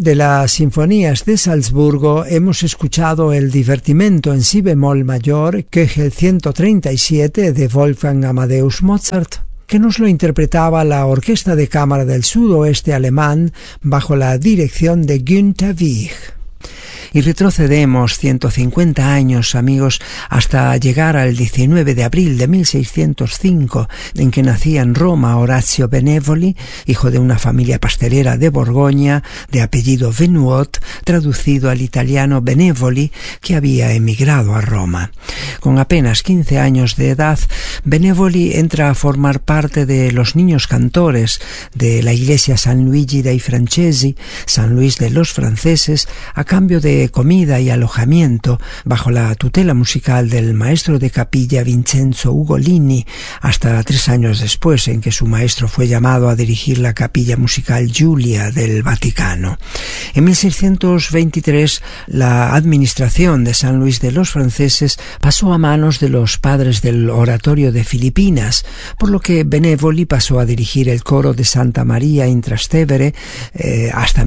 De las sinfonías de Salzburgo hemos escuchado el divertimento en si bemol mayor, Köchel 137 de Wolfgang Amadeus Mozart, que nos lo interpretaba la Orquesta de Cámara del Sudoeste Alemán bajo la dirección de Günther Wieck. Y retrocedemos 150 años, amigos, hasta llegar al 19 de abril de 1605, en que nacía en Roma Orazio Benevoli, hijo de una familia pastelera de Borgoña, de apellido Venuot, traducido al italiano Benevoli, que había emigrado a Roma. Con apenas 15 años de edad, Benevoli entra a formar parte de los niños cantores de la iglesia San Luigi dei Francesi, San Luis de los franceses, a cambio de comida y alojamiento bajo la tutela musical del maestro de capilla Vincenzo Ugolini, hasta 3 años después, en que su maestro fue llamado a dirigir la capilla musical Giulia del Vaticano. En 1623 la administración de San Luis de los franceses pasó a manos de los padres del oratorio de Filipinas, por lo que Benevoli pasó a dirigir el coro de Santa María in Trastevere hasta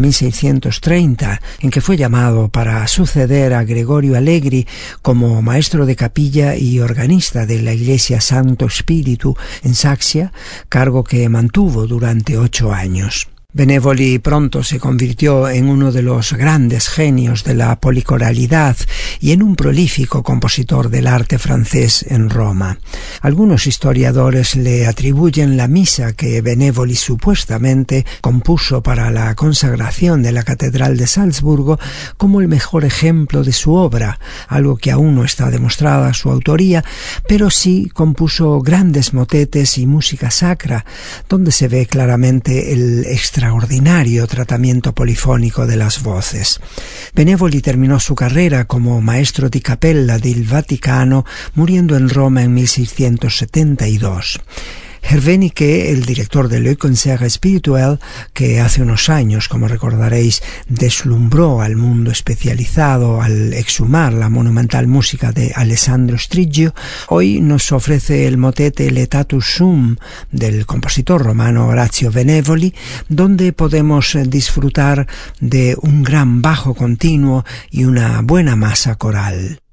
1630, en que fue llamado para suceder a Gregorio Allegri como maestro de capilla y organista de la iglesia Santo Spiritu en Saxia, cargo que mantuvo durante 8 años. Benevoli pronto se convirtió en uno de los grandes genios de la policoralidad y en un prolífico compositor del arte francés en Roma. Algunos historiadores le atribuyen la misa que Benevoli supuestamente compuso para la consagración de la Catedral de Salzburgo como el mejor ejemplo de su obra, algo que aún no está demostrada su autoría, pero sí compuso grandes motetes y música sacra, donde se ve claramente el extraordinario tratamiento polifónico de las voces. Benevoli terminó su carrera como maestro di capella del Vaticano, muriendo en Roma en 1672. Hervénique, el director de Le Concert Spirituel, que hace unos años, como recordaréis, deslumbró al mundo especializado al exhumar la monumental música de Alessandro Striggio, hoy nos ofrece el motete Letatus Sum del compositor romano Orazio Benevoli, donde podemos disfrutar de un gran bajo continuo y una buena masa coral.